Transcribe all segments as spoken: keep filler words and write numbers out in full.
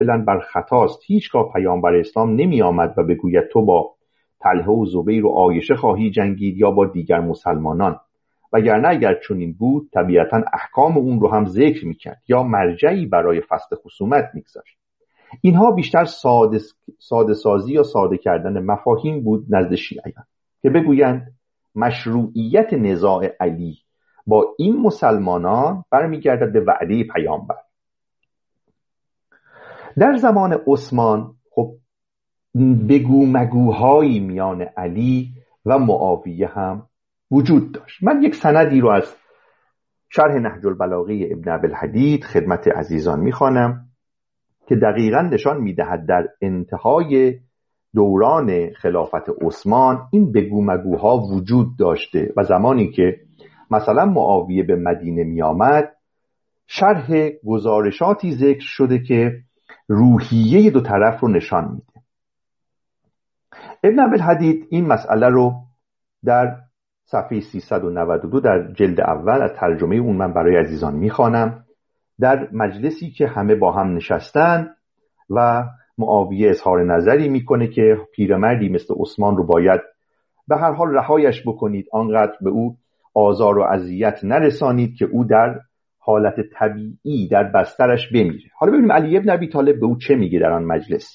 فعلا بر خطاست. هیچگاه پیامبر اسلام نمی آمد و بگوید تو با طلحه و زبیر و عایشه خواهی جنگید یا با دیگر مسلمانان، وگرنه اگر چنین بود طبیعتا احکام اون رو هم ذکر میکرد یا مرجعی برای فصل خصومت میگذاشت. اینها بیشتر ساده, ساده سازی یا ساده کردن مفاهیم بود نزد شیعیان که بگویند مشروعیت نزاع علی با این مسلمانان برمیگردد به وعده پیامبر. در زمان عثمان خب بگو مگوهایی میان علی و معاویه هم وجود داشت. من یک سندی رو از شرح نهج البلاغه ابن ابی‌الحدید خدمت عزیزان میخوانم که دقیقاً نشان میدهد در انتهای دوران خلافت عثمان این بگو مگوها وجود داشته و زمانی که مثلا معاویه به مدینه می آمد شرح گزارشاتی ذکر شده که روحیه دو طرف رو نشان میده. ابن ابی‌الحدید این مسئله رو در صفحه سیصد و نود و دو در جلد اول از ترجمه اون من برای عزیزان میخوانم. در مجلسی که همه با هم نشستن و معاویه اظهار نظری میکنه که پیرمردی مثل عثمان رو باید به هر حال رهایش بکنید، آنقدر به او آزار و اذیت نرسانید که او در حالت طبیعی در بسترش بمیره. حالا ببینیم علی ابن ابی طالب به او چه میگه در آن مجلس.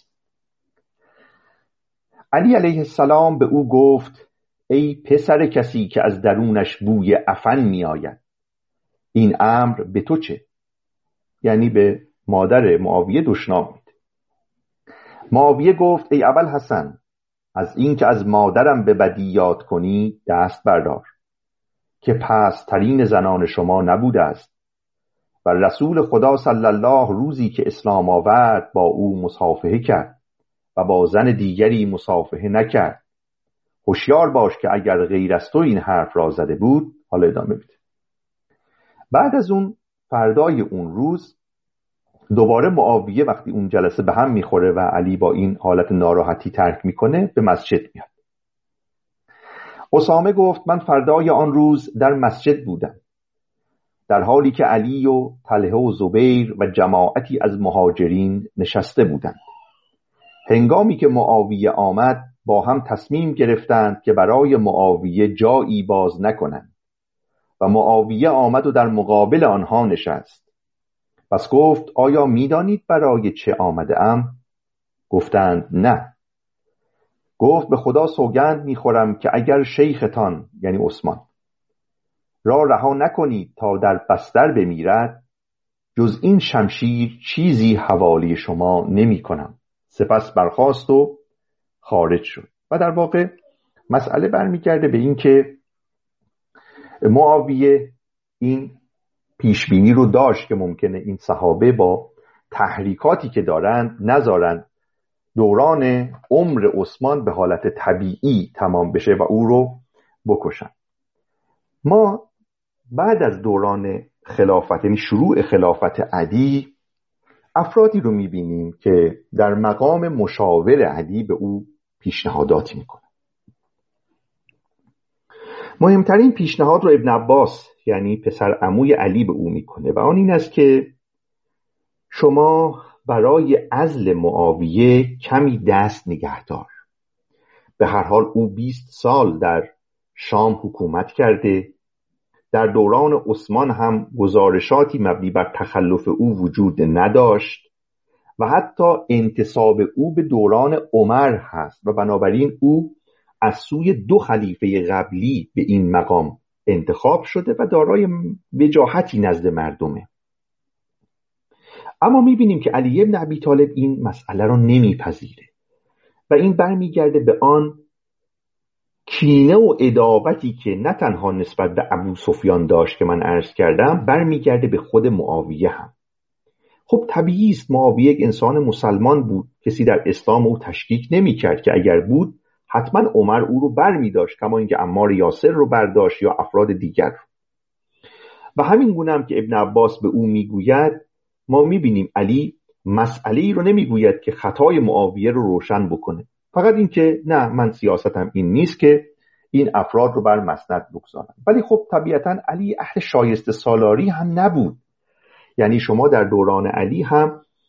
علی علیه السلام به او گفت ای پسر کسی که از درونش بوی عفن می آید، این امر به تو چه؟ یعنی به مادر معاویه دشنام میده. معاویه گفت ای ابوالحسن، از این که از مادرم به بدی یاد کنی دست بردار که پست‌ترین زنان شما نبوده است و رسول خدا صلی الله روزی که اسلام آورد با او مصافحه کرد و با زن دیگری مصافحه نکرد. هوشیار باش که اگر غیر از تو این حرف را زده بود. حالا ادامه میده. بعد از اون فردای اون روز دوباره معاویه وقتی اون جلسه به هم میخوره و علی با این حالت ناراحتی ترک میکنه به مسجد میاد. اسامه گفت من فردای آن روز در مسجد بودم در حالی که علی و طلحه و زبیر و جماعتی از مهاجرین نشسته بودند. هنگامی که معاویه آمد با هم تصمیم گرفتند که برای معاویه جایی باز نکنند و معاویه آمد و در مقابل آنها نشست. پس گفت آیا میدانید برای چه آمده ام؟ گفتند نه. گفت به خدا سوگند میخورم که اگر شیختان یعنی عثمان را رها نکنید تا در بستر بمیرد، جز این شمشیر چیزی حوالی شما نمی کنم. سپس برخاست و خارج شد. و در واقع مسئله برمیگرده به این که معاویه این پیشبینی رو داشت که ممکنه این صحابه با تحریکاتی که دارند نذارند دوران عمر عثمان به حالت طبیعی تمام بشه و او رو بکشن. ما بعد از دوران خلافت یعنی شروع خلافت علی افرادی رو میبینیم که در مقام مشاور علی به او پیشنهاداتی میکنه. مهمترین پیشنهاد رو ابن عباس یعنی پسر عموی علی به او میکنه و آن این است که شما برای عزل معاویه کمی دست نگهدار. به هر حال او بیست سال در شام حکومت کرده. در دوران عثمان هم گزارشاتی مبنی بر تخلف او وجود نداشت و حتی انتساب او به دوران عمر هست و بنابراین او از سوی دو خلیفه قبلی به این مقام انتخاب شده و دارای وجاهتی نزد مردمه. اما میبینیم که علی ابن ابی طالب این مسئله رو نمیپذیره و این برمیگرده به آن کینه و عداوتی که نه تنها نسبت به ابو سفیان داشت که من عرض کردم، برمیگرده به خود معاویه هم. خب طبیعی است معاویه یک انسان مسلمان بود، کسی در اسلام او تشکیک نمی‌کرد که اگر بود حتما عمر او رو برمی داشت کما اینکه عمار یاسر رو برداشت یا افراد دیگر. و همین گونه هم که ابن عباس به او میگوید ما میبینیم علی مسئله‌ای رو نمیگوید که خطای معاویه رو روشن بکنه، فقط این که نه من سیاستم این نیست که این افراد رو بر مسند بگذارم. ولی خب طبیعتا علی اهل شایسته سالاری هم نبود. یعنی شما در دوران علی هم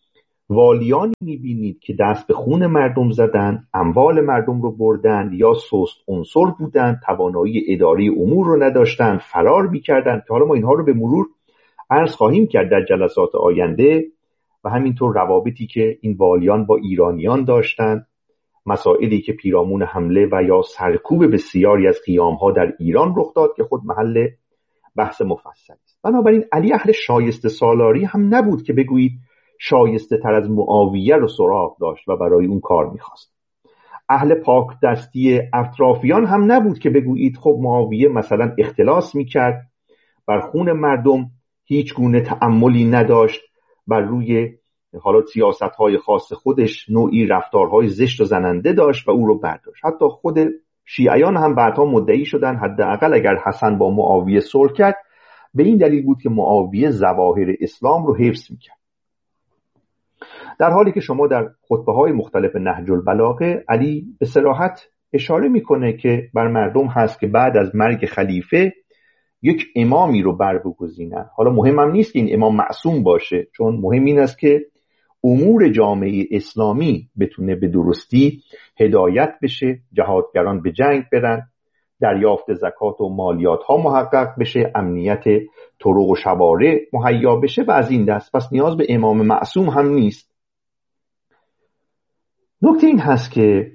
والیانی میبینید که دست به خون مردم زدن، اموال مردم رو بردن، یا سست عنصر بودن، توانایی اداره امور رو نداشتن، فرار میکردن، که حالا ما اینها رو به مرور عرض خواهیم کرد در جلسات آینده، و همینطور روابطی که این والیان با ایرانیان داشتند، مسائلی که پیرامون حمله و یا سرکوب بسیاری از قیامها در ایران رخ داد که خود محل بحث مفصل است. بنابراین علی اهل شایسته سالاری هم نبود که بگویید شایسته تر از معاویه رو سراغ داشت و برای اون کار میخواست. اهل پاک دستی اطرافیان هم نبود که بگویید خب معاویه مثلا اختلاس میکرد، بر خون مردم هیچ گونه تأملی نداشت، بر روی حالا سیاست‌های خاص خودش نوعی رفتارهای زشت و زننده داشت و او رو برداشت. حتی خود شیعیان هم بعدها مدعی شدن حداقل اگر حسن با معاویه صلح کرد به این دلیل بود که معاویه ظواهر اسلام رو حفظ میکرد. در حالی که شما در خطبه‌های مختلف نهج البلاغه علی به صراحت اشاره میکنه که بر مردم هست که بعد از مرگ خلیفه یک امامی رو برگزینن. حالا مهمم نیست که این امام معصوم باشه، چون مهم این است که امور جامعه اسلامی بتونه به درستی هدایت بشه، جهادگران به جنگ برن، دریافت زکات و مالیات ها محقق بشه، امنیت طرق و شوارع مهیا بشه و از این دست. پس نیاز به امام معصوم هم نیست. نکته این هست که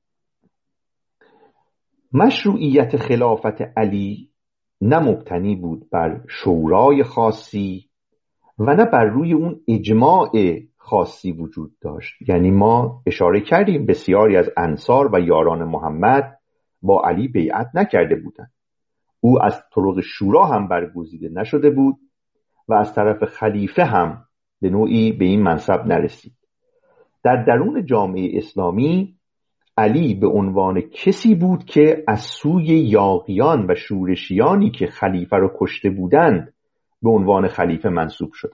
مشروعیت خلافت علی نه مبتنی بود بر شورای خاصی و نه بر روی اون اجماع خاصی وجود داشت. یعنی ما اشاره کردیم بسیاری از انصار و یاران محمد با علی بیعت نکرده بودند. او از طرق شورا هم برگزیده نشده بود و از طرف خلیفه هم به نوعی به این منصب نرسید. در درون جامعه اسلامی علی به عنوان کسی بود که از سوی یاغیان و شورشیانی که خلیفه رو کشته بودند به عنوان خلیفه منصوب شد.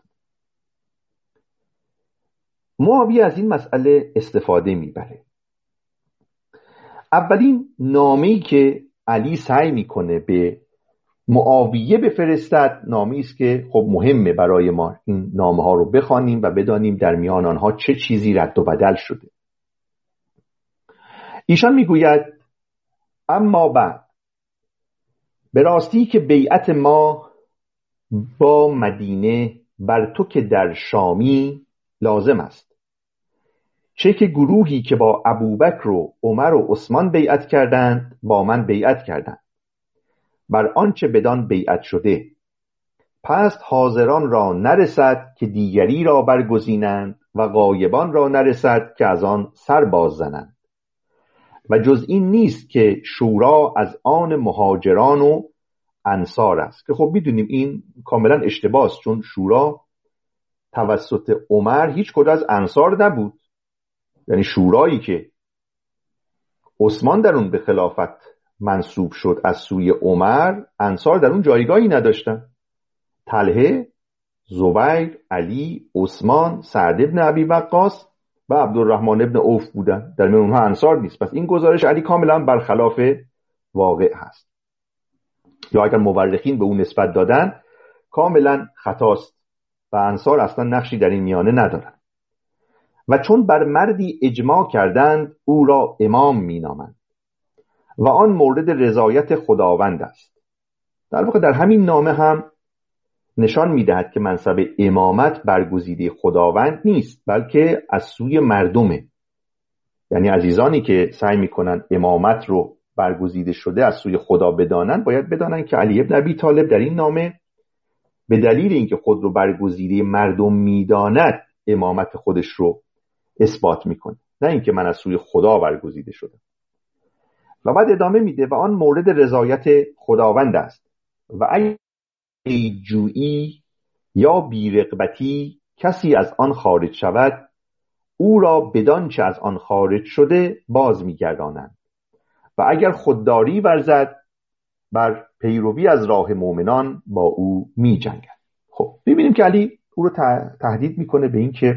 معاویه از این مسئله استفاده میبره. اولین نامه‌ای که علی سعی میکنه به معاویه بفرستد نامه‌ای است که خب مهمه برای ما این نامه ها رو بخوانیم و بدانیم در میان آنها چه چیزی رد و بدل شده. ایشان میگوید اما بعد به راستی که بیعت ما با مدینه بر تو که در شامی لازم است، چه که گروهی که با ابوبکر و عمر و عثمان بیعت کردند با من بیعت کردند بر آنچه بدان بیعت شده، پس حاضران را نرسد که دیگری را برگزینند و غایبان را نرسد که از آن سر باز زنند. و جز این نیست که شورا از آن مهاجران و انصار است، که خب میدونیم این کاملا اشتباه است، چون شورا توسط عمر هیچ کدوم از انصار نبود. یعنی شورایی که عثمان در اون به خلافت منصوب شد از سوی عمر، انصار در اون جایگاهی نداشتن. طلحه، زبیر، علی، عثمان، سعد ابن ابی وقاص و عبدالرحمن ابن عوف بودن، در میان اونها انصار نیست. پس این گزارش علی کاملا برخلاف واقع هست، یا اگر مورخین به اون نسبت دادن کاملا خطاست و انصار اصلا نقشی در این میانه ندارن. و چون بر مردی اجماع کردند او را امام می نامند و آن مورد رضایت خداوند است. در واقع در همین نامه هم نشان می دهد که منصب امامت برگزیده خداوند نیست، بلکه از سوی مردمه. یعنی عزیزانی که سعی می کنن امامت رو برگزیده شده از سوی خدا بدانن، باید بدانن که علی ابن ابی طالب در این نامه به دلیل اینکه خود رو برگزیده مردم میداند امامت خودش رو اثبات میکنه، نه اینکه من از سوی خدا برگزیده شدم. و بعد ادامه میده و آن مورد رضایت خداوند است و اگه جویی یا بیرغبتی کسی از آن خارج شود او را بدان چه از آن خارج شده باز میگردانند و اگر خودداری ورزد بر پیروی از راه مؤمنان با او می جنگند. خب ببینیم که علی او رو تهدید میکنه به این که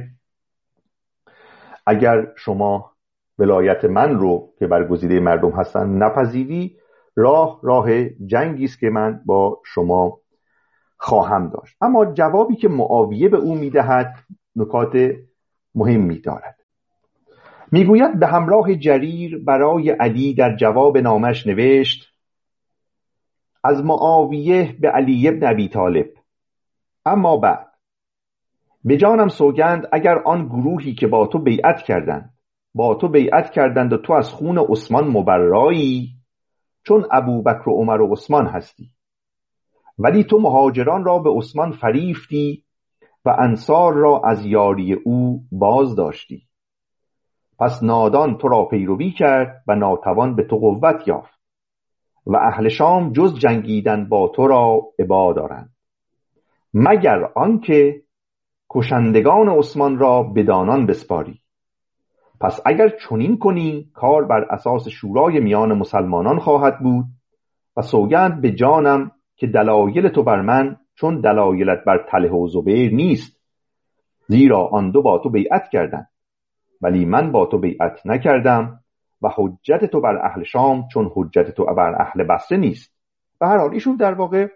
اگر شما ولایت من رو که برگزیده مردم هستن نپذیری، راه راه جنگی است که من با شما خواهم داشت. اما جوابی که معاویه به او میدهد نکات مهمی دارد. میگوید به همراه جریر برای علی در جواب نامش نوشت: از معاویه به علی ابن ابی طالب. اما بعد به جانم سوگند اگر آن گروهی که با تو بیعت کردند با تو بیعت کردند و تو از خون عثمان مبرایی، چون ابوبکر و عمر و عثمان هستی، ولی تو مهاجران را به عثمان فریفتی و انصار را از یاری او باز داشتی، پس نادان تو را پیروی کرد و ناتوان به تو قوت یافت و اهل شام جز جنگیدن با تو را ابا دارند، مگر آنکه کشندگان عثمان را بدانان بسپاری. پس اگر چنین کنی کار بر اساس شورای میان مسلمانان خواهد بود و سوگند به جانم که دلایل تو بر من چون دلایلت بر طلحه و زبیر نیست، زیرا آن دو با تو بیعت کردند ولی من با تو بیعت نکردم و حجت تو بر اهل شام چون حجت تو بر اهل بصره نیست. به هر حال ایشون در واقع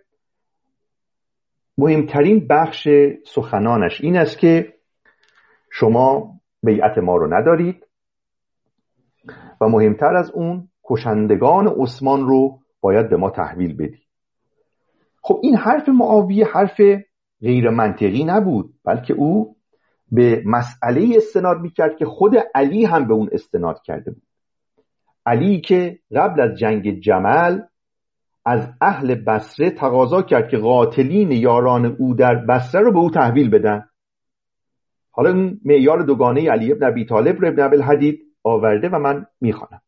مهمترین بخش سخنانش این است که شما بیعت ما رو ندارید و مهمتر از اون کشندگان عثمان رو باید به ما تحویل بدید. خب این حرف معاویه حرف غیر منطقی نبود، بلکه او به مسئله استناد میکرد که خود علی هم به اون استناد کرده بود. علی که قبل از جنگ جمل از اهل بصره تقاضا کرد که قاتلین یاران او در بصره رو به او تحویل بدن. حالا این معیار دوگانه علی ابن ابی طالب رو ابن ابوالحدید آورده و من میخوانم.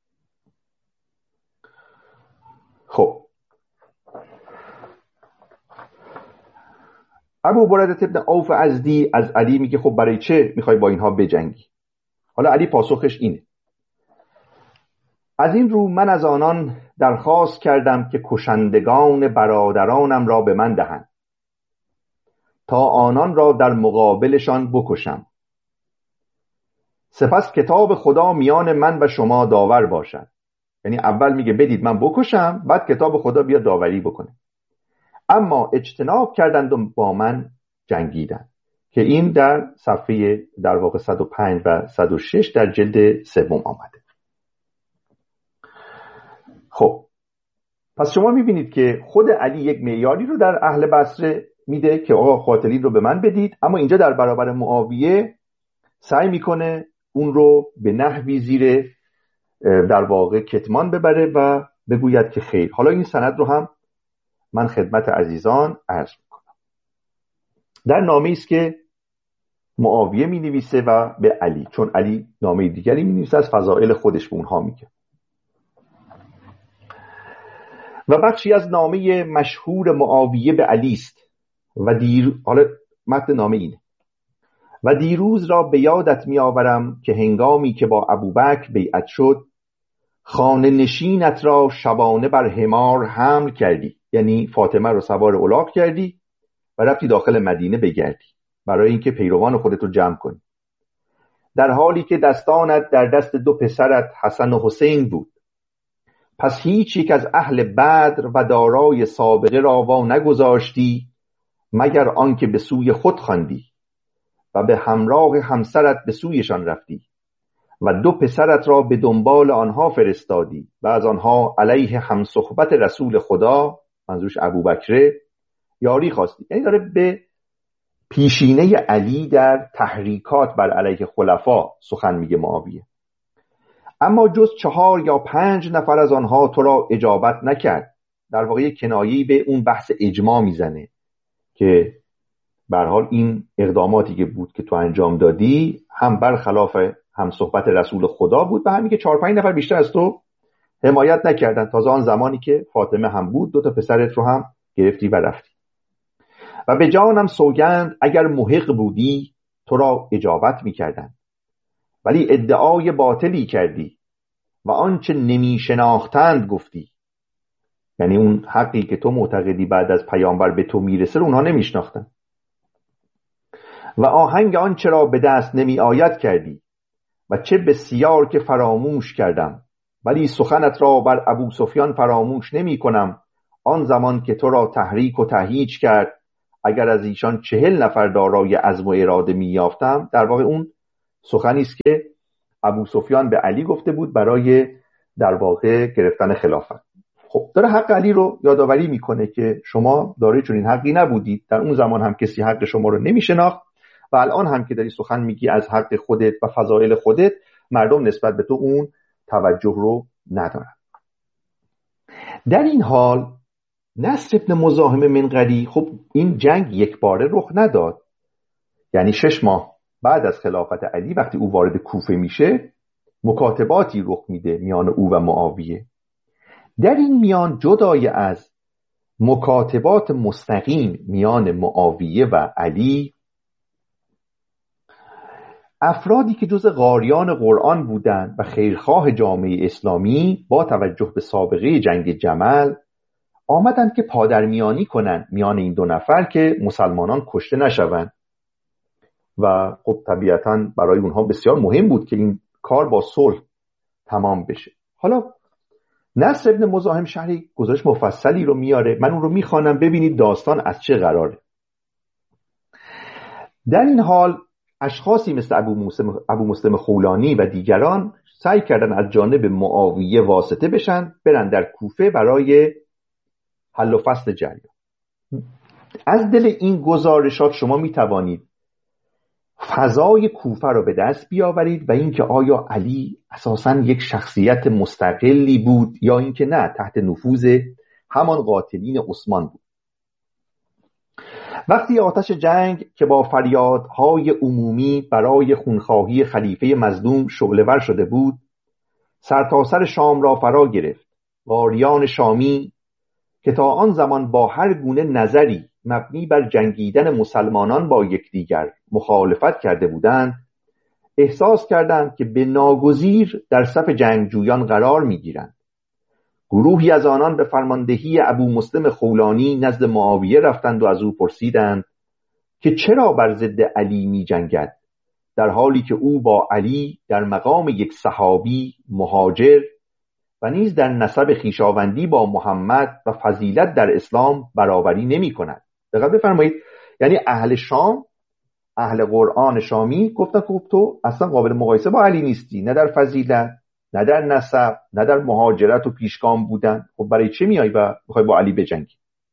خب ابو برده ابن عوف ازدی از علی میگه خب برای چه میخوای با اینها بجنگی؟ حالا علی پاسخش اینه: از این رو من از آنان درخواست کردم که کشندگان برادرانم را به من دهند تا آنان را در مقابلشان بکشم، سپس کتاب خدا میان من و شما داور باشد. یعنی اول میگه بدید من بکشم، بعد کتاب خدا بیا داوری بکنه. اما اجتناب کردند و با من جنگیدند، که این در صفحه در واقع صد و پنج و صد و شش در جلد سوم آمده. خب پس شما میبینید که خود علی یک معیاری رو در اهل بصره میده که آقا قاتلین رو به من بدید، اما اینجا در برابر معاویه سعی میکنه اون رو به نحوی زیر در واقع کتمان ببره و بگوید که خیر. حالا این سند رو هم من خدمت عزیزان عرض میکنم. در نامه‌ای است که معاویه می نویسه و به علی، چون علی نامه دیگری می نویسه از فضائل خودش به اونها میگه. و بخشی از نامه مشهور معاویه به علی است و دیر حالا متن نامه اینه: و دیروز را به یادت می آورم که هنگامی که با ابوبکر بیعت شد، خانه نشینت را شبانه بر حمار حمل کردی، یعنی فاطمه رو سوار الاغ کردی و رفتی داخل مدینه بگردی برای اینکه پیروان خودت رو جمع کنی، در حالی که دستانت در دست دو پسرت حسن و حسین بود. پس هیچ یک از اهل بدر و دارای سابقه را وا نگذاشتی مگر آنکه به سوی خود خواندی و به همراه همسرت به سویشان رفتی و دو پسرت را به دنبال آنها فرستادی و از آنها علیه همصحبت رسول خدا، منظورش ابوبکر، یاری خواستی. یعنی داره به پیشینه علی در تحریکات بر علیه خلفا سخن میگه معاویه. اما جز چهار یا پنج نفر از آنها تو را اجابت نکرد. در واقع کنایه‌ای به اون بحث اجماع میزنه که به هر حال این اقداماتی که بود که تو انجام دادی هم برخلاف هم صحبت رسول خدا بود و همین که چهار پنج نفر بیشتر از تو حمایت نکردن. تازه آن زمانی که فاطمه هم بود دو تا پسرت رو هم گرفتی و رفتی. و به جانم سوگند اگر محق بودی تو را اجابت میکردن، ولی ادعای باطلی کردی و آنچه نمی شناختند گفتی. یعنی اون حقی که تو معتقدی بعد از پیامبر به تو میرسه رو اونها نمیشناختن. و آهنگ آنچه را به دست نمی آید کردی و چه بسیار که فراموش کردم، ولی سخنت را بر ابو سفیان فراموش نمی کنم. آن زمان که تو را تحریک و تهییج کرد، اگر از ایشان چهل نفر دارای عزم و اراده می یافتم. در واقع اون سخنی است که ابو سفیان به علی گفته بود برای در واقع گرفتن خلافت. خب داره حق علی رو یادآوری میکنه که شما دارای چنین حقی نبودید، در اون زمان هم کسی حق شما رو نمیشناخت و الان هم که داری سخن میگی از حق خودت و فضایل خودت، مردم نسبت به تو اون توجه رو ندارن. در این حال نصر ابن مزاحم منقری، خب این جنگ یک باره رخ نداد، یعنی شش ماه بعد از خلافت علی وقتی او وارد کوفه میشه مکاتباتی رخ میده میان او و معاویه. در این میان جدای از مکاتبات مستقیم میان معاویه و علی، افرادی که جز قاریان قرآن بودند و خیرخواه جامعه اسلامی با توجه به سابقه جنگ جمل آمدند که پادرمیانی کنند میان این دو نفر که مسلمانان کشته نشوند و خب طبیعتاً برای اونها بسیار مهم بود که این کار با صلح تمام بشه. حالا نصر ابن مزاحم شرحی گزارش مفصلی رو میاره، من اون رو میخوانم ببینید داستان از چه قراره. در این حال اشخاصی مثل ابو مسلم, ابو مسلم خولانی و دیگران سعی کردن از جانب معاویه واسطه بشن، برن در کوفه برای حل و فصل جریان. از دل این گزارشات شما میتوانید فضای کوفه رو به دست بیاورید و اینکه آیا علی اساساً یک شخصیت مستقلی بود یا اینکه نه تحت نفوذ همان قاتلین عثمان بود. وقتی آتش جنگ که با فریادهای عمومی برای خونخواهی خلیفه مظلوم شعله‌ور شده بود سرتاسر شام را فرا گرفت، قاریان شامی که تا آن زمان با هر گونه نظری مبنی بر جنگیدن مسلمانان با یکدیگر مخالفت کرده بودند، احساس کردند که به ناگزیر در صف جنگجویان قرار می‌گیرند. گروهی از آنان به فرماندهی ابو مسلم خولانی نزد معاویه رفتند و از او پرسیدند که چرا بر ضد علی می‌جنگد، در حالی که او با علی در مقام یک صحابی مهاجر و نیز در نسب خویشاوندی با محمد و فضیلت در اسلام برابری نمی‌کند. دقت بفرمایید، یعنی اهل شام، اهل قرآن شامی گفتن که تو اصلا قابل مقایسه با علی نیستی، نه در فضیلت، نه در نسب، نه در مهاجرت و پیشگام بودن. خب برای چه میای و میخوای با علی بجنگی؟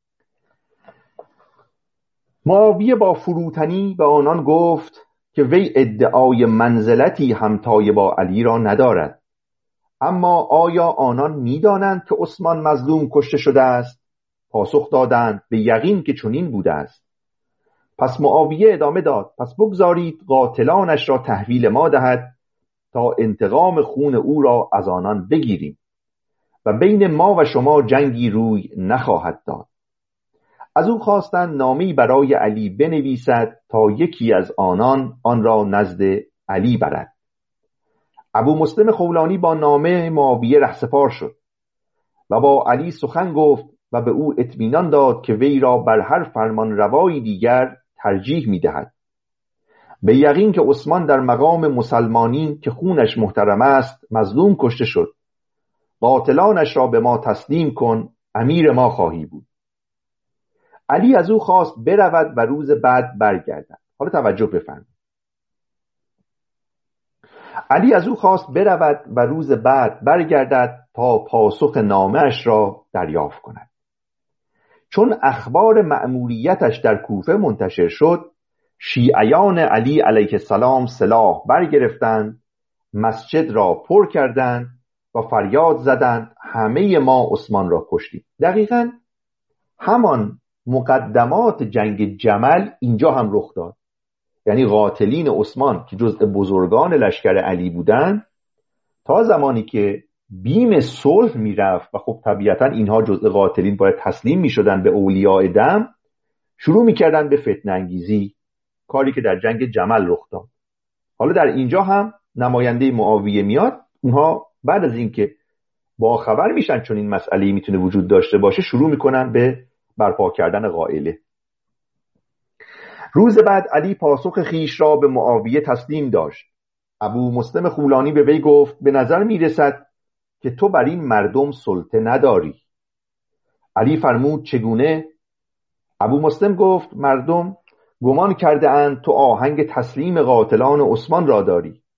معاویه با فروتنی به آنان گفت که وی ادعای منزلتی همتای با علی را ندارد، اما آیا آنان میدانند که عثمان مظلوم کشته شده است؟ پاسخ دادند به یقین که چنین بوده است. پس معاویه ادامه داد پس بگذارید قاتلانش را تحویل ما دهد تا انتقام خون او را از آنان بگیریم و بین ما و شما جنگی روی نخواهد داد. از او خواستند نامه‌ای برای علی بنویسد تا یکی از آنان آن را نزد علی برد. ابو مسلم خولانی با نامه معاویه رهسپار شد و با علی سخن گفت و به او اطمینان داد که وی را بر هر فرمان روایی دیگر ترجیح می‌دهد. به یقین که عثمان در مقام مسلمانی که خونش محترم است مظلوم کشته شد. قاتلانش را به ما تسلیم کن، امیر ما خواهی بود. علی از او خواست برود و روز بعد برگردد. حالا توجه بفرمایید. علی از او خواست برود و روز بعد برگردد تا پاسخ نامه‌اش را دریافت کند. چون اخبار مأموریتش در کوفه منتشر شد، شیعیان علی علیه السلام سلاح برگرفتند، مسجد را پر کردند و فریاد زدند همه ما عثمان را کشتیم. دقیقاً همان مقدمات جنگ جمل اینجا هم رخ داد. یعنی قاتلین عثمان که جزء بزرگان لشکر علی بودند، تا زمانی که بیم صلح میرفت و خب طبیعتا اینها جزء قاتلین باید تسلیم میشدن به اولیاء دم، شروع میکردن به فتنه انگیزی، کاری که در جنگ جمل رخ داد. حالا در اینجا هم نماینده معاویه میاد، اونها بعد از اینکه با خبر میشن چون این مسئله میتونه وجود داشته باشه، شروع میکنن به برپا کردن قائله. روز بعد علی پاسخ خیش را به معاویه تسلیم داشت. ابو مسلم خولانی به وی گفت به نظر میرسد که تو بر این مردم سلطه نداری. علی فرمود چگونه؟ ابو مسلم گفت مردم گمان کرده اند تو آهنگ تسلیم قاتلان عثمان را داری.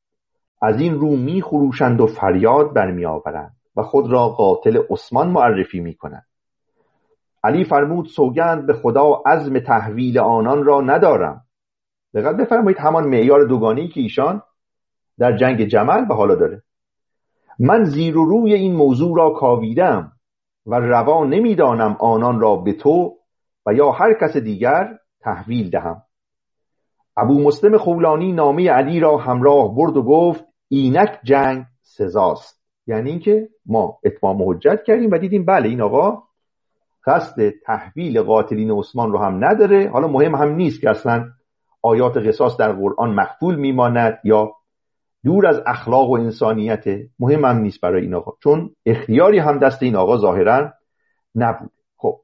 از این رو می خروشند و فریاد برمی آورند و خود را قاتل عثمان معرفی می کنند. علی فرمود سوگند به خدا عزم تحویل آنان را ندارم. دقت بفرمایید، همان معیار دوگانه‌ای که ایشان در جنگ جمل به حالا داره. من زیر و روی این موضوع را کاویدم و روا نمیدانم آنان را به تو و یا هر کس دیگر تحویل دهم. ابو مسلم خولانی نامه علی را همراه برد و گفت اینک جنگ سزاست. یعنی اینکه ما اتمام حجت کردیم و دیدیم بله این آقا قصد تحویل قاتلین عثمان رو هم نداره. حالا مهم هم نیست که اصلا آیات قصاص در قرآن مخفول میماند یا دور از اخلاق و انسانیت، مهم هم نیست برای این آقا، چون اختیاری هم دست این آقا ظاهرا نبود. خب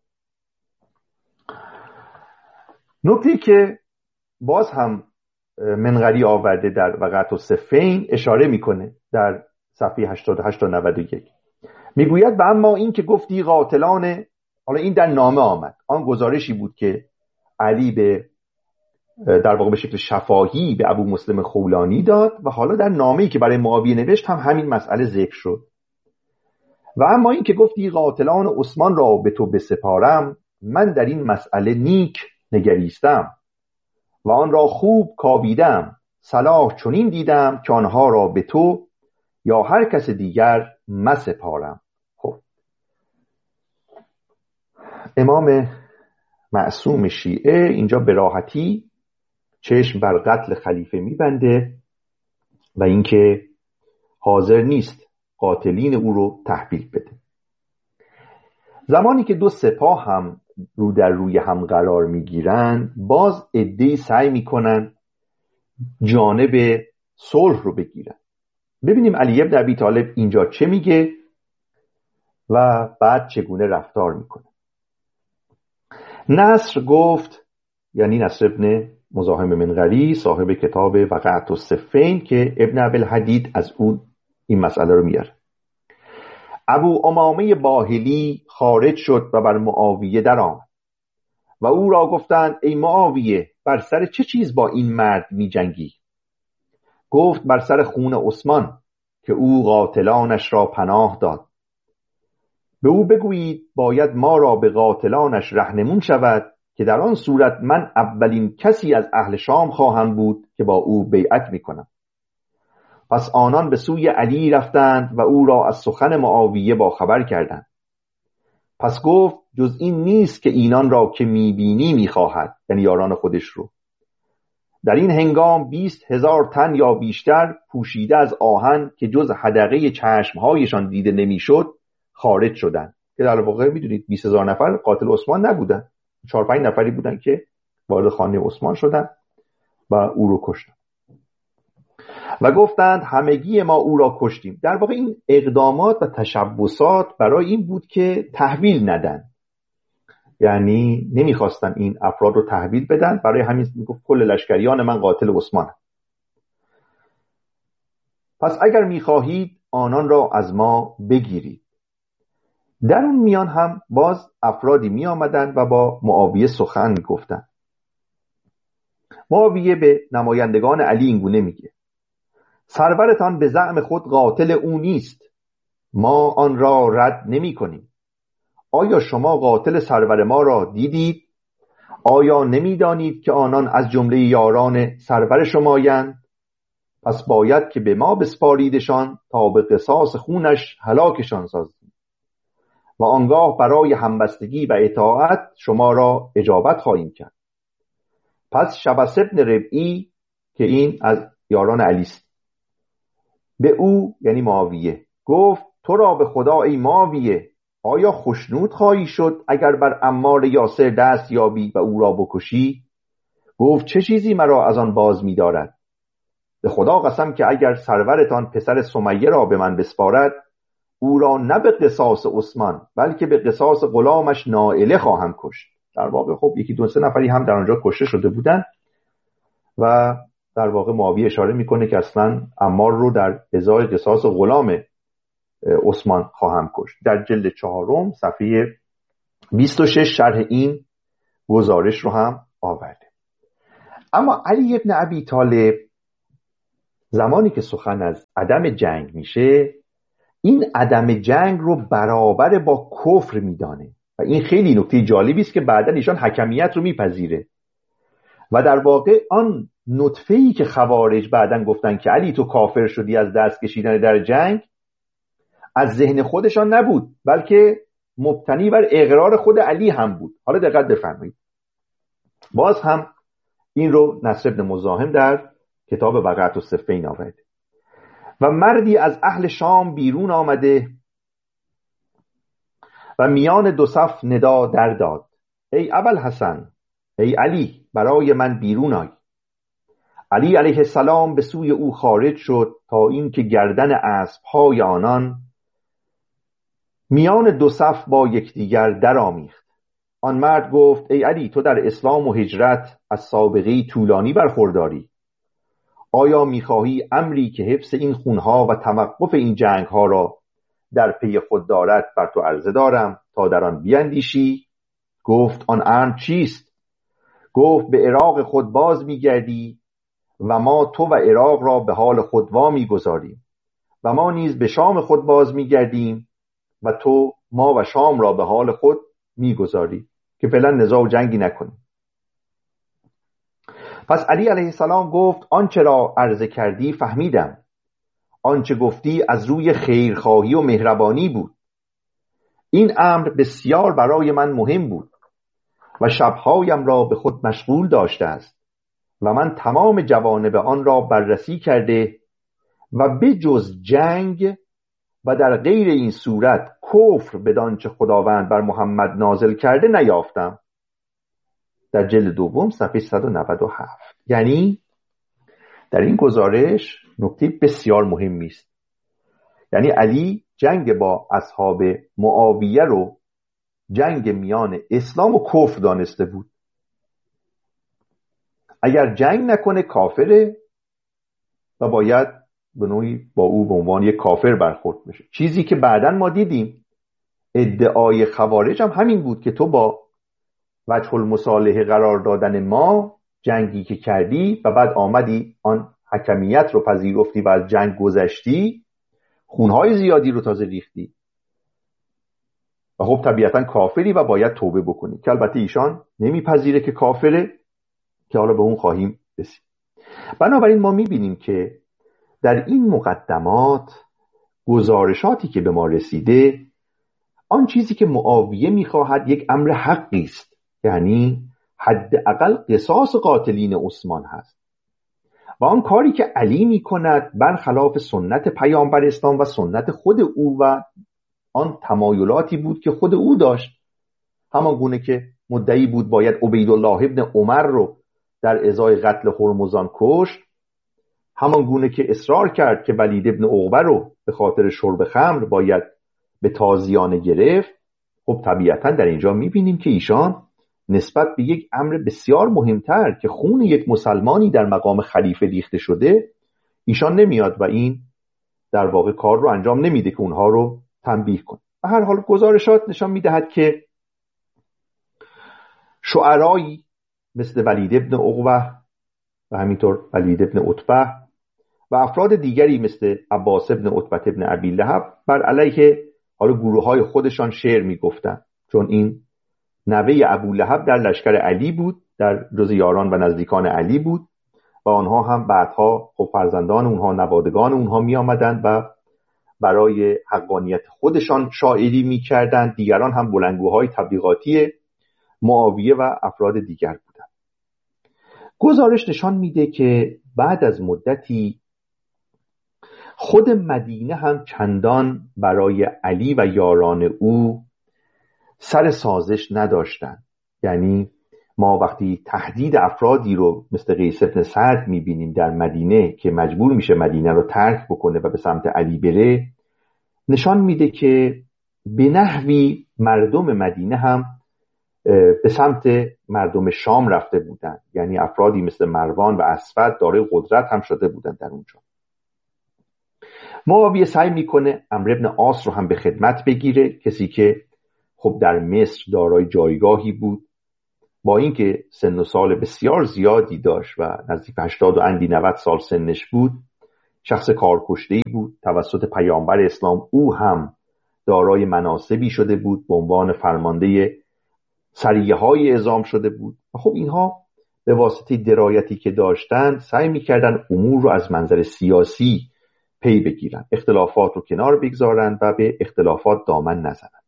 نکته که باز هم منقری آورده در وقعت الصفین اشاره میکنه در صفحه هشتاد و هشت تا نود و یک، میگوید و اما این که گفتی قاتلان، حالا این در نامه آمد، آن گزارشی بود که علی به در واقع به شکل شفاهی به ابو مسلم خولانی داد و حالا در نامه‌ای که برای معاویه نوشت هم همین مسئله ذکر شد. و اما این که گفتی قاتلان عثمان را به تو بسپارم، من در این مسئله نیک نگریستم و آن را خوب کاویدم، صلاح چنین دیدم که آنها را به تو یا هر کس دیگر مسپارم. خب امام معصوم شیعه اینجا به راحتی چشم بر قتل خلیفه میبنده و اینکه حاضر نیست قاتلین او رو تحویل بده. زمانی که دو سپاه هم رو در روی هم قرار میگیرن، باز عده‌ای سعی میکنن جانب صلح رو بگیرن. ببینیم علی ابن ابی طالب اینجا چه میگه و بعد چگونه رفتار میکنه. نصر گفت، یعنی نصر ابن مزاحم منقری صاحب کتاب وقعت الصفین که ابن ابوالحدید از اون این مسئله رو میاره، ابو امامه باهلی خارج شد و بر معاویه در آمد و او را گفتند ای معاویه بر سر چه چیز با این مرد می جنگی؟ گفت بر سر خون عثمان که او قاتلانش را پناه داد. به او بگویید باید ما را به قاتلانش رهنمون شود که در آن صورت من اولین کسی از اهل شام خواهم بود که با او بیعت می کنم. پس آنان به سوی علی رفتند و او را از سخن معاویه با خبر کردند. پس گفت جز این نیست که اینان را که میبینی میخواهد، یعنی یاران خودش رو. در این هنگام بیست هزار تن یا بیشتر پوشیده از آهن که جز حدقه چشمهایشان دیده نمیشد خارج شدند، که در واقع میدونید بیست هزار نفر قاتل عثمان نبودن، چهار پنج نفری بودن که وارد خانه عثمان شدن و او رو کشتن و گفتند همگی ما او را کشتیم. در واقع این اقدامات و تشبسات برای این بود که تحویل ندن، یعنی نمیخواستن این افراد رو تحویل بدن. برای همین میگفت کل لشکریان من قاتل عثمان. پس اگر میخواهید آنان را از ما بگیرید. در اون میان هم باز افرادی می آمدن و با معاویه سخن می گفتن. معاویه به نمایندگان علی اینگونه میگه سرورتان به زعم خود قاتل او نیست، ما آن را رد نمی کنیم. آیا شما قاتل سرور ما را دیدید؟ آیا نمی دانید که آنان از جمله یاران سرور شمایند؟ پس باید که به ما بسپاریدشان تا به قصاص خونش هلاکشان سازیم و آنگاه برای همبستگی و اطاعت شما را اجابت خواهیم کرد. پس شبس ابن ربعی که این از یاران علی است به او یعنی معاویه گفت تو را به خدا ای معاویه آیا خشنود خواهی شد اگر بر عمار یاسر دست یابی و او را بکشی؟ گفت چه چیزی مرا از آن باز می دارد؟ به خدا قسم که اگر سرورتان پسر سمیه را به من بسپارد او را نه به قصاص عثمان بلکه به قصاص غلامش نائله خواهم کشت. در واقع خب یکی دو سه نفری هم در آنجا کشته شده بودن و در واقع معاویه اشاره میکنه که اصلا عمار رو در ازای قصاص غلام عثمان خواهم کشت. در جلد چهارم صفحه بیست و شش شرح این گزارش رو هم آورده. اما علی ابن ابی طالب زمانی که سخن از عدم جنگ میشه، این عدم جنگ رو برابر با کفر میدانه و این خیلی نکته جالبی است که بعداً ایشان حکمیت رو میپذیره و در واقع آن نطفه‌ای که خوارج بعداً گفتن که علی تو کافر شدی از دست کشیدن در جنگ، از ذهن خودشان نبود بلکه مبتنی بر اقرار خود علی هم بود. حالا دقت بفرمایید، باز هم این رو نصر بن مزاحم در کتاب وقعت الصفین آورد. و مردی از اهل شام بیرون آمده و میان دو صف ندا در داد: ای ابوالحسن، ای علی، برای من بیرون آی. علی علیه السلام به سوی او خارج شد تا اینکه گردن اسب‌های آنان میان دو صف با یکدیگر درآمیخت. آن مرد گفت: ای علی، تو در اسلام و هجرت از سابقه طولانی برخورداری. آیا می‌خواهی امری که حفظ این خونها و توقف این جنگ‌ها را در پی خود دارد بر تو عرضه دارم تا در آن بیندیشی؟ گفت: آن امر چیست؟ گفت: به عراق خود باز می‌گردی و ما تو و عراق را به حال خود وا می‌گذاریم و ما نیز به شام خود باز می‌گردیم و تو ما و شام را به حال خود می‌گذاری که فعلا نزاع و جنگی نکنیم. پس علی علیه السلام گفت: آنچه را عرضه کردی فهمیدم. آنچه گفتی از روی خیرخواهی و مهربانی بود. این امر بسیار برای من مهم بود و شبهایم را به خود مشغول داشته است و من تمام جوانب آن را بررسی کرده و بجز جنگ و در غیر این صورت کفر بدانچه خداوند بر محمد نازل کرده نیافتم. در جلد دوم صفحه صد و نود و هفت. یعنی در این گزارش نکته بسیار مهمی است. یعنی علی جنگ با اصحاب معاویه رو جنگ میان اسلام و کفر دانسته بود. اگر جنگ نکنه کافره و باید به نوعی با او به عنوان یک کافر برخورد بشه. چیزی که بعداً ما دیدیم ادعای خوارج هم همین بود که تو با وجه المصالحه قرار دادن ما جنگی که کردی و بعد آمدی آن حکمیت رو پذیرفتی و از جنگ گذشتی، خونهای زیادی رو تازه ریختی و خب طبیعتاً کافری و باید توبه بکنی که البته ایشان نمیپذیره که کافره که حالا به اون خواهیم رسید. بنابراین ما میبینیم که در این مقدمات گزارشاتی که به ما رسیده، آن چیزی که معاویه میخواهد یک امر حقی است، یعنی حداقل قصاص قاتلین عثمان هست و آن کاری که علی میکند برخلاف سنت پیامبر اسلام و سنت خود او و آن تمایلاتی بود که خود او داشت. همان گونه که مدعی بود باید عبیدالله ابن عمر رو در ازای قتل هرمزان کشت، همان گونه که اصرار کرد که ولید ابن عقبه رو به خاطر شرب خمر باید به تازیانه گرفت. خب طبیعتا در اینجا میبینیم که ایشان نسبت به یک امر بسیار مهمتر که خون یک مسلمانی در مقام خلیفه ریخته شده، ایشان نمیاد و این در واقع کار رو انجام نمیده که اونها رو تنبیه کنه. به هر حال گزارشات نشان میدهد که شعرایی مثل ولید ابن عقبه و همینطور ولید ابن عتبه و افراد دیگری مثل عباس ابن عتبه ابن ابی لهب بر علیه حالا گروه های خودشان شعر میگفتن، چون این نوه ابو لهب در لشکر علی بود، در جز یاران و نزدیکان علی بود و آنها هم بعدها خب فرزندان اونها، نوادگان اونها می آمدند و برای حقانیت خودشان شاعری می کردند. دیگران هم بلندگوهای تبلیغاتی معاویه و افراد دیگر بودند. گزارش نشان میده که بعد از مدتی خود مدینه هم چندان برای علی و یاران او سر سازش نداشتند. یعنی ما وقتی تهدید افرادی رو مثل قیس بن سعد میبینیم در مدینه که مجبور میشه مدینه رو ترک بکنه و به سمت علی بره، نشان میده که به نحوی مردم مدینه هم به سمت مردم شام رفته بودند. یعنی افرادی مثل مروان و اسود دارای قدرت هم شده بودند در اونجا. معاویه سعی میکنه عمرو بن عاص رو هم به خدمت بگیره، کسی که خب در مصر دارای جایگاهی بود، با اینکه سن و سال بسیار زیادی داشت و نزدیک هشتاد و اندی نود سال سنش بود، شخص کارکشته‌ای بود توسط پیامبر اسلام. او هم دارای مناصبی شده بود، به عنوان فرمانده سریه‌های اعزام شده بود. و خب اینها به واسطه درایتی که داشتند سعی می‌کردند امور رو از منظر سیاسی پی بگیرن، اختلافات رو کنار بگذارن و به اختلافات دامن نزنن.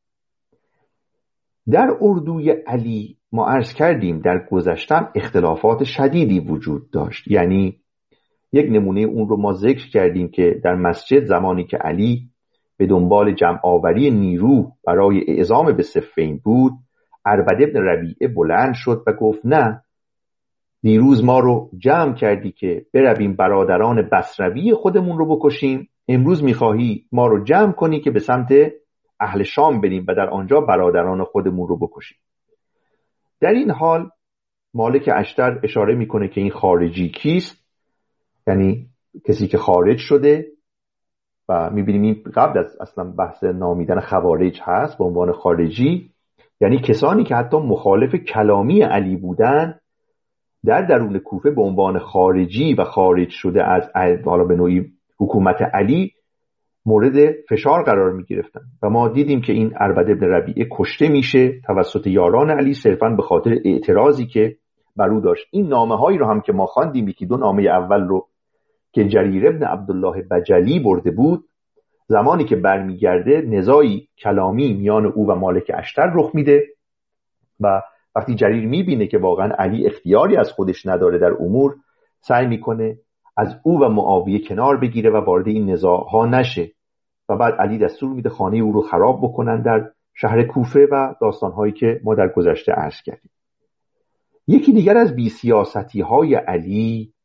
در اردوی علی ما عرض کردیم در گذشته اختلافات شدیدی وجود داشت. یعنی یک نمونه اون رو ما ذکر کردیم که در مسجد زمانی که علی به دنبال جمع آوری نیرو برای اعزام به صفین بود، عربد ابن ربیعه بلند شد و گفت نه، دیروز ما رو جمع کردی که برویم برادران بصروی خودمون رو بکشیم، امروز میخواهی ما رو جمع کنی که به سمت اهل شام بریم و در آنجا برادران خودمون رو بکشیم. در این حال مالک اشتر اشاره میکنه که این خارجی کیست، یعنی کسی که خارج شده، و میبینیم این قبل از اصلا بحث نامیدن خوارج هست به عنوان خارجی، یعنی کسانی که حتی مخالف کلامی علی بودن در درون کوفه به عنوان خارجی و خارج شده از حالا به نوعی حکومت علی مورد فشار قرار می گرفتن. و ما دیدیم که این عربد ابن ربیعه کشته میشه توسط یاران علی صرفاً به خاطر اعتراضی که بر او داشت. این نامه هایی رو هم که ما خواندیم، یکی دو نامه اول رو که جریر ابن عبدالله بجلی برده بود، زمانی که برمیگرده نزاعی کلامی میان او و مالک اشتر رخ میده و وقتی جریر میبینه که واقعا علی اختیاری از خودش نداره در امور، سعی میکنه از او و معاویه کنار بگیره و وارد این نزاعها نشه و بعد علی دستور میده خانه او رو خراب بکنن در شهر کوفه و داستانهایی که ما در گذشته عرض کردیم. یکی دیگر از بی‌سیاستی های علی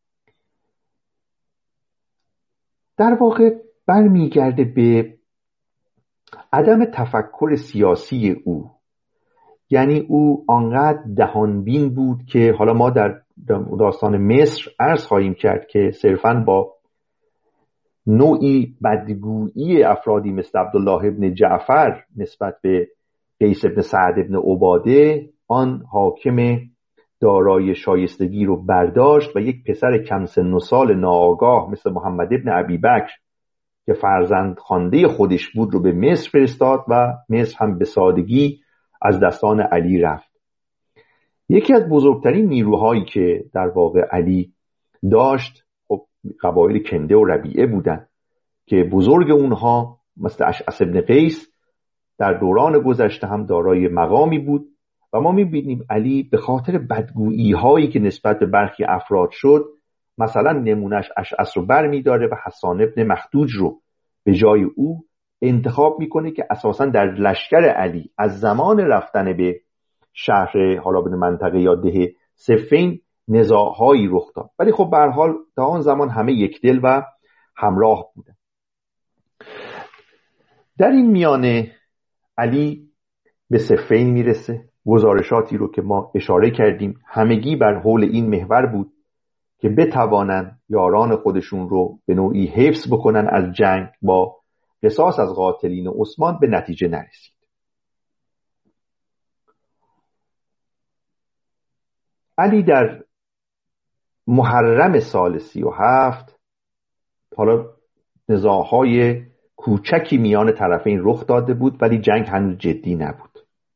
در واقع برمیگرده به عدم تفکر سیاسی او. یعنی او آنقدر دهانبین بود که حالا ما در داستان مصر عرض خواهیم کرد که صرفاً با نوعی بدگویی افرادی مثل عبدالله ابن جعفر نسبت به قیس ابن سعد ابن عباده آن حاکم دارای شایستگی رو برداشت و یک پسر کم سن و سال ناآگاه مثل محمد ابن ابی بکر که فرزند خوانده خودش بود رو به مصر فرستاد و مصر هم به سادگی از دستان علی رفت. یکی از بزرگترین نیروهایی که در واقع علی داشت خب قبایل کنده و ربیعه بودن که بزرگ اونها مثل اشعث ابن قیس در دوران گذشته هم دارای مقامی بود و ما می‌بینیم علی به خاطر بدگویی هایی که نسبت به برخی افراد شد، مثلا نمونش اشعث رو بر می‌داره و حسان ابن مخدوج رو به جای او انتخاب میکنه که اساساً در لشکر علی از زمان رفتن به شهر حالا به منطقه یا ده صفین نزاع‌هایی رخ داد، ولی خب به هر حال تا آن زمان همه یک دل و همراه بودن. در این میانه علی به صفین میرسه. گزارشاتی رو که ما اشاره کردیم همگی بر حول این محور بود که بتوانند یاران خودشون رو به نوعی حفظ بکنن از جنگ، با قصاص از قاتلین عثمان به نتیجه نرسید. علی در محرم سال سی و هفت حالا نزاعهای کوچکی میان طرفین رخ داده بود ولی جنگ هنوز جدی نبود.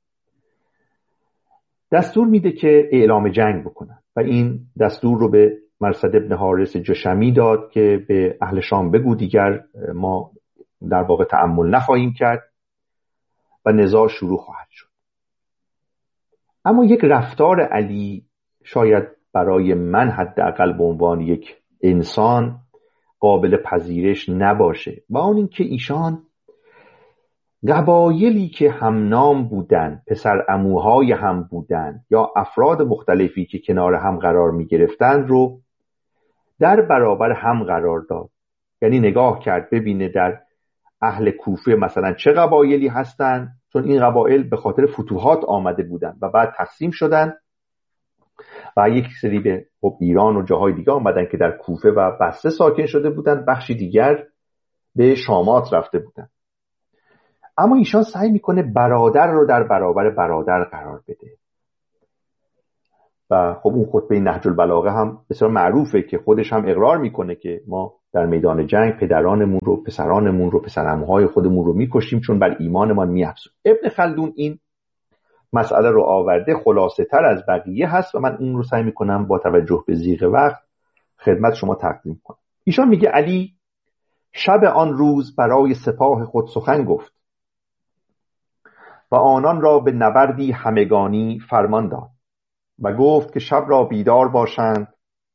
دستور میده که اعلام جنگ بکنن و این دستور رو به مرصد ابن حارث جشمی داد که به اهل شام بگو دیگر ما در واقع تأمل نخواهیم کرد و نزاع شروع خواهد شد. اما یک رفتار علی شاید برای من حداقل به عنوان یک انسان قابل پذیرش نباشه و اون این که ایشان قبایلی که همنام بودن، پسر عموهای هم بودن یا افراد مختلفی که کنار هم قرار می گرفتن رو در برابر هم قرار داد. یعنی نگاه کرد ببینه در اهل کوفه مثلا چه قبایلی هستن، چون این قبایل به خاطر فتوحات آمده بودن و بعد تقسیم شدن و یک سری به ایران و جاهای دیگه آمدن که در کوفه و بصره ساکن شده بودن، بخشی دیگر به شامات رفته بودن. اما ایشان سعی میکنه برادر رو در برابر برادر قرار بده و خب اون خطبه نهج البلاغه هم بسیار معروفه که خودش هم اقرار میکنه که ما در میدان جنگ پدرانمون رو، پسرانمون رو، پسرعموهای خودمون رو میکشیم چون بر ایمانمان میافزود. ابن خلدون این مسئله رو آورده، خلاصه تر از بقیه هست و من اون رو سعی میکنم با توجه به ضیق وقت خدمت شما تقدیم کنم. ایشان میگه علی شب آن روز برای سپاه خود سخن گفت و آنان را به نبردی همگانی فرمان داد و گفت که شب را بیدار باشند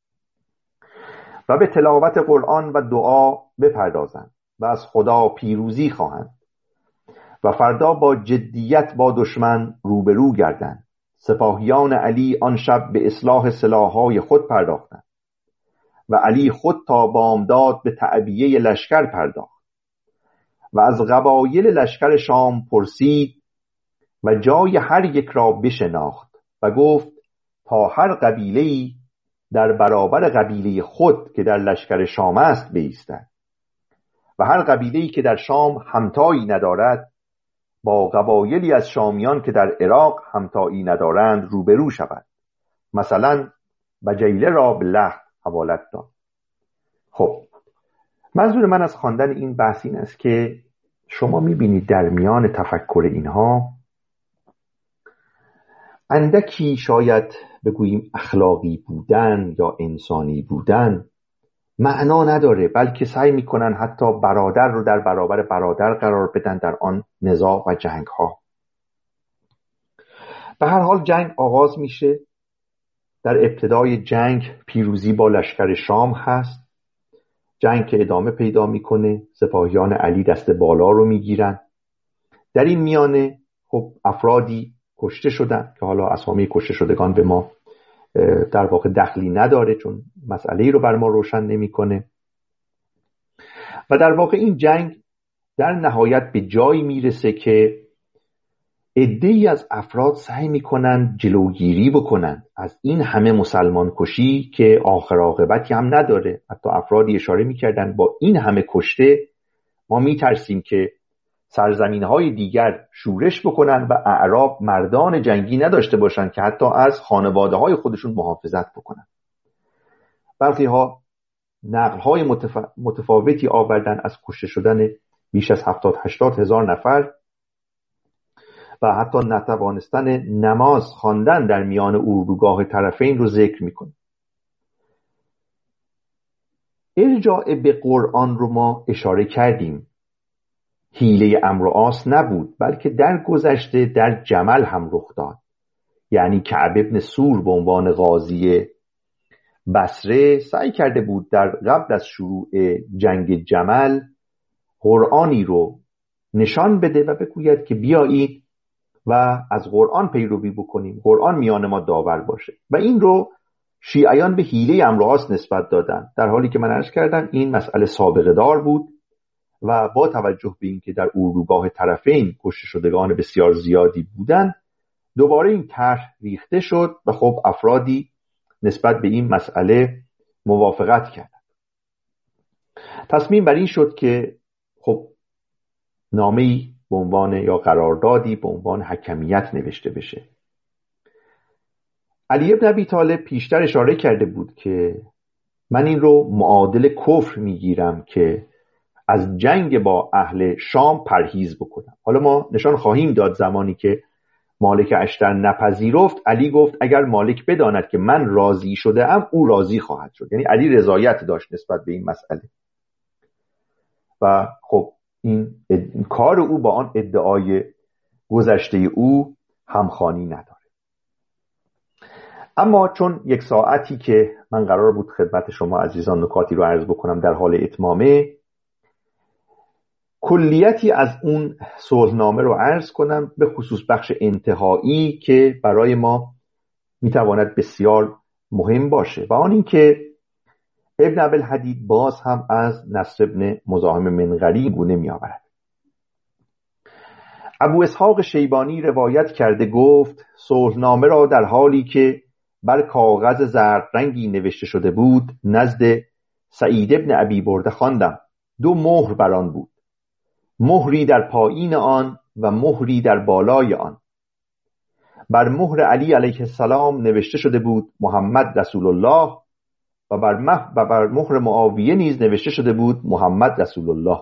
و به تلاوت قرآن و دعا بپردازند و از خدا پیروزی خواهند و فردا با جدیت با دشمن روبرو گردند. سپاهیان علی آن شب به اصلاح سلاحهای خود پرداختند و علی خود تا بامداد به تعبیه لشکر پرداخت و از قبایل لشکر شام پرسید و جای هر یک را بشناخت و گفت تا هر قبیله‌ای در برابر قبیله خود که در لشکر شام است بایستد و هر قبیله‌ای که در شام همتایی ندارد با قبایلی از شامیان که در عراق همتایی ندارند روبرو شود. مثلا بجیله را به لحد حوالت داد. خب منظور من از خواندن این بحث این است که شما میبینید در میان تفکر اینها اندکی شاید بگوییم اخلاقی بودن یا انسانی بودن معنا نداره، بلکه سعی میکنن حتی برادر رو در برابر برادر قرار بدن در آن نزاع و جنگ ها. به هر حال جنگ آغاز میشه. در ابتدای جنگ پیروزی با لشکر شام هست. جنگ که ادامه پیدا میکنه، سپاهیان علی دست بالا رو میگیرن. در این میانه خب افرادی کشته شدن که حالا اسامی کشته شدگان به ما در واقع دخلی نداره چون مسئله‌ای رو بر ما روشن نمی‌کنه. و در واقع این جنگ در نهایت به جایی میرسه که عده‌ای از افراد سعی میکنن جلوگیری بکنن از این همه مسلمان کشی که آخر عاقبتی هم نداره. حتی افرادی اشاره میکردن با این همه کشته ما میترسیم که سرزمین‌های دیگر شورش بکنن و اعراب مردان جنگی نداشته باشن که حتی از خانواده‌های خودشون محافظت بکنن. برخی ها نقل‌های متف... متفاوتی آوردن از کشته شدن بیش از هفتاد هشتاد هزار نفر و حتی نتوانستن نماز خواندن در میان اردوگاه طرفین رو ذکر میکنه. ارجاع به قرآن رو ما اشاره کردیم. حیله عمرو و عاص نبود، بلکه در گذشته در جمل هم رخ داد. یعنی کعب ابن سور به عنوان قاضی بصره سعی کرده بود در قبل از شروع جنگ جمل قرآنی رو نشان بده و بگوید که بیایید و از قرآن پیروی بکنیم، قرآن میان ما داور باشه. و این رو شیعیان به حیله عمرو و عاص نسبت دادن، در حالی که من عرض کردم این مسئله سابقه دار بود و با توجه به اینکه در اردوگاه طرفین کشته شدگان بسیار زیادی بودن دوباره این طرح ریخته شد و خب افرادی نسبت به این مسئله موافقت کردند. تصمیم بر این شد که خب نامه‌ای به عنوان یا قراردادی به عنوان حکمیت نوشته بشه. علی ابن ابی طالب پیشتر اشاره کرده بود که من این رو معادل کفر میگیرم که از جنگ با اهل شام پرهیز بکنم. حالا ما نشان خواهیم داد زمانی که مالک اشتر نپذیرفت، علی گفت اگر مالک بداند که من راضی شده ام او راضی خواهد شد. یعنی علی رضایت داشت نسبت به این مسئله و خب این اد... کار او با آن ادعای گذشته او همخوانی نداره. اما چون یک ساعتی که من قرار بود خدمت شما عزیزان نکاتی رو عرض بکنم در حال اتمامه، کلیتی از اون صلحنامه رو عرض کنم، به خصوص بخش انتهایی که برای ما میتواند بسیار مهم باشه و آن این که ابن ابوالحدید باز هم از نصر ابن مزاحم منقری گونه می آورد. ابو اسحاق شیبانی روایت کرده گفت صلحنامه را در حالی که بر کاغذ زرد رنگی نوشته شده بود نزد سعید ابن ابی برده خواندم. دو مهر بر آن بود، مهری در پایین آن و مهری در بالای آن. بر مهر علی علیه السلام نوشته شده بود محمد رسول الله و بر, و بر مهر معاویه نیز نوشته شده بود محمد رسول الله.